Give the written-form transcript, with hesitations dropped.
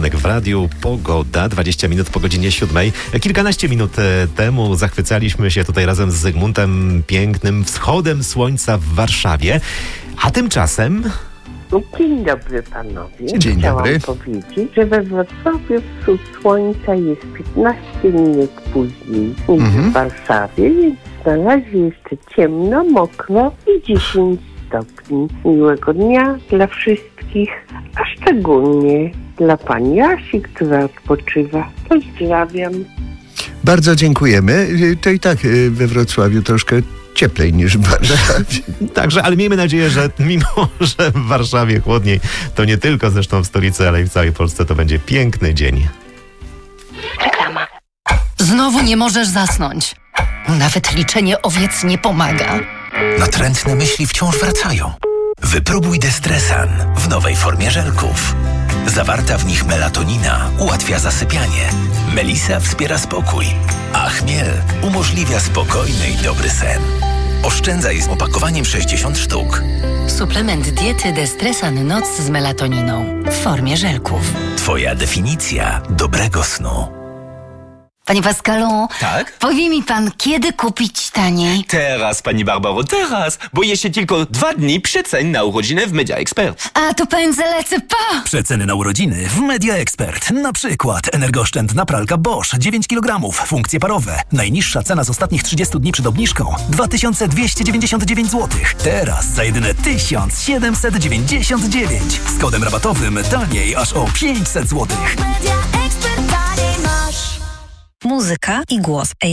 poranek w radiu. Pogoda, 20 minut po godzinie 7. Kilkanaście minut temu zachwycaliśmy się tutaj razem z Zygmuntem pięknym wschodem słońca w Warszawie. A tymczasem... Dzień dobry panowie. Dzień dobry. Chciałam powiedzieć, że we Wrocławiu wschód słońca jest 15 minut później niż w Warszawie, więc na razie jeszcze ciemno, mokro i 10 stopni. Miłego dnia dla wszystkich, a szczególnie dla pani Asi, która odpoczywa. Pozdrawiam. Bardzo dziękujemy. To i tak we Wrocławiu troszkę cieplej niż w Warszawie. Także, ale miejmy nadzieję, że mimo, że w Warszawie chłodniej, to nie tylko zresztą w stolicy, ale i w całej Polsce to będzie piękny dzień. Reklama. Znowu nie możesz zasnąć. Nawet liczenie owiec nie pomaga. Natrętne myśli wciąż wracają. Wypróbuj Destresan w nowej formie żelków. Zawarta w nich melatonina ułatwia zasypianie. Melisa wspiera spokój, a chmiel umożliwia spokojny i dobry sen. Oszczędzaj z opakowaniem 60 sztuk. Suplement diety Destresan Noc z melatoniną w formie żelków. Twoja definicja dobrego snu. Panie Pascalu, Tak? powie mi pan, kiedy kupić taniej? Teraz, pani Barbaro, teraz, bo jeszcze tylko 2 dni przecen na urodziny w Media Expert. A to pędzę lecę, pa! Przeceny na urodziny w Media Expert. Na przykład energooszczędna pralka Bosch 9 kg, funkcje parowe. Najniższa cena z ostatnich 30 dni przed obniżką 2299 zł. Teraz za jedyne 1799. Z kodem rabatowym taniej aż o 500 zł. Muzyka i głos